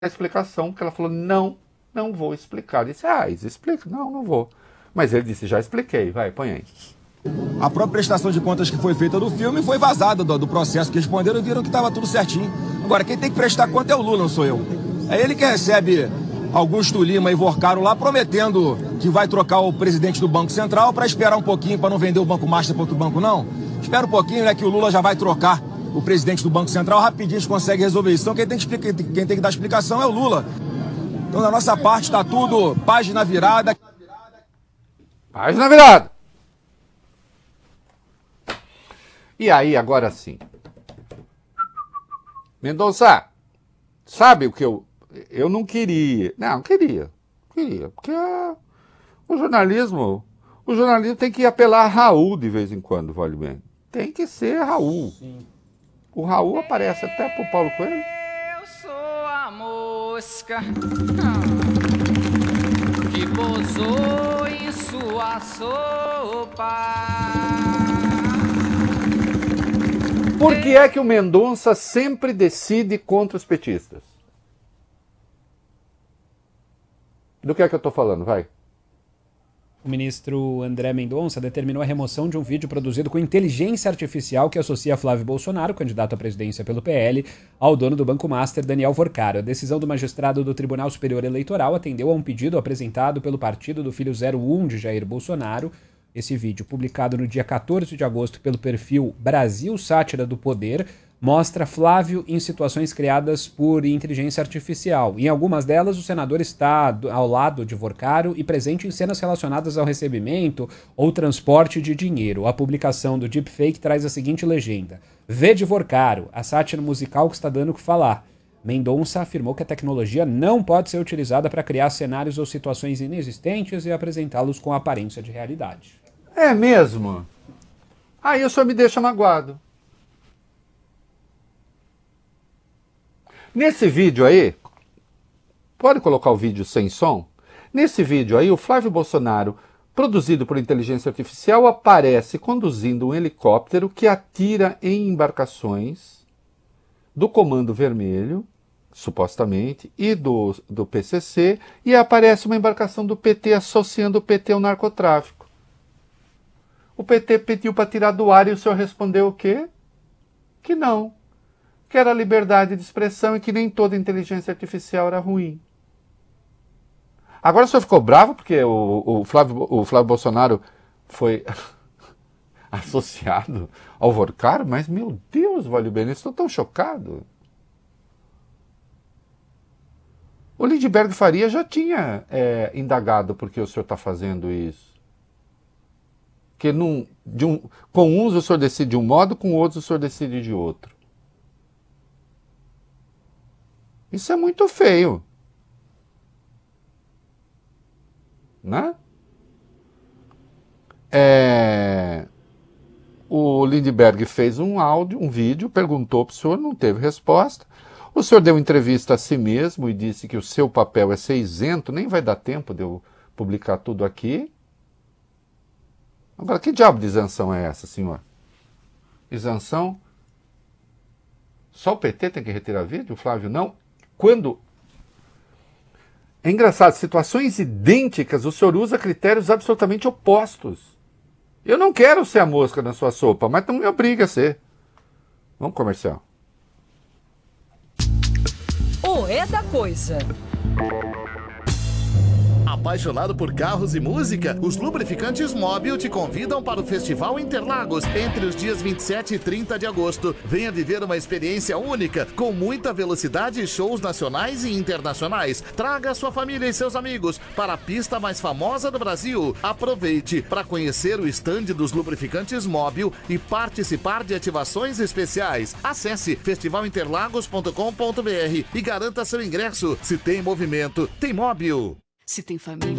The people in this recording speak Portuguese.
a explicação, porque ela falou, não vou explicar. Eu disse, explica. Não vou. Mas ele disse, já expliquei, vai, põe aí. A própria prestação de contas que foi feita do filme foi vazada do processo que responderam e viram que estava tudo certinho. Agora, quem tem que prestar conta é o Lula, não sou eu. É ele que recebe Augusto Lima e Vorcaro lá prometendo que vai trocar o presidente do Banco Central para esperar um pouquinho, para não vender o Banco Master para outro banco, não. Espera um pouquinho, né, que o Lula já vai trocar o presidente do Banco Central, rapidinho a gente consegue resolver isso. Então quem tem que dar explicação é o Lula. Então da nossa parte está tudo página virada. Página virada! E aí, agora sim. Mendonça, sabe o que eu não queria? Não, queria. Porque o jornalismo tem que apelar a Raul de vez em quando, vale bem. Tem que ser Raul. Sim. O Raul aparece até pro Paulo Coelho. Eu sou a mosca que pousou em sua sopa. Por que é que o Mendonça sempre decide contra os petistas? Do que é que eu estou falando? Vai. O ministro André Mendonça determinou a remoção de um vídeo produzido com inteligência artificial que associa Flávio Bolsonaro, candidato à presidência pelo PL, ao dono do Banco Master, Daniel Vorcaro. A decisão do magistrado do Tribunal Superior Eleitoral atendeu a um pedido apresentado pelo partido do filho 01 de Jair Bolsonaro. Esse vídeo, publicado no dia 14 de agosto pelo perfil Brasil Sátira do Poder, mostra Flávio em situações criadas por inteligência artificial. Em algumas delas, o senador está ao lado de Vorcaro e presente em cenas relacionadas ao recebimento ou transporte de dinheiro. A publicação do deepfake traz a seguinte legenda: "Vê de Vorcaro, a sátira musical que está dando o que falar." Mendonça afirmou que a tecnologia não pode ser utilizada para criar cenários ou situações inexistentes e apresentá-los com aparência de realidade. É mesmo? Aí o senhor me deixa magoado. Nesse vídeo aí, pode colocar o vídeo sem som? Nesse vídeo aí, o Flávio Bolsonaro, produzido por inteligência artificial, aparece conduzindo um helicóptero que atira em embarcações do Comando Vermelho, supostamente, e do PCC, e aparece uma embarcação do PT associando o PT ao narcotráfico. O PT pediu para tirar do ar e o senhor respondeu o quê? Que não. Que era liberdade de expressão e que nem toda inteligência artificial era ruim. Agora o senhor ficou bravo porque o Flávio Bolsonaro foi associado ao Vorcaro? Mas, meu Deus, Valio Bene, estou tão chocado. O Lindbergh Faria já tinha indagado por que o senhor está fazendo isso. Que com uns o senhor decide de um modo, com outros o senhor decide de outro. Isso é muito feio. Né? O Lindbergh fez um vídeo, perguntou para o senhor, não teve resposta. O senhor deu entrevista a si mesmo e disse que o seu papel é ser isento, nem vai dar tempo de eu publicar tudo aqui. Agora, que diabo de isenção é essa, senhor? Isenção? Só o PT tem que retirar vídeo? O Flávio não? Quando... É engraçado, situações idênticas, o senhor usa critérios absolutamente opostos. Eu não quero ser a mosca na sua sopa, mas não me obriga a ser. Vamos comercial. O É da Coisa. Apaixonado por carros e música? Os Lubrificantes Móbil te convidam para o Festival Interlagos entre os dias 27 e 30 de agosto. Venha viver uma experiência única, com muita velocidade e shows nacionais e internacionais. Traga sua família e seus amigos para a pista mais famosa do Brasil. Aproveite para conhecer o estande dos Lubrificantes Móbil e participar de ativações especiais. Acesse festivalinterlagos.com.br e garanta seu ingresso. Se tem movimento, tem Móbil. Se tem família,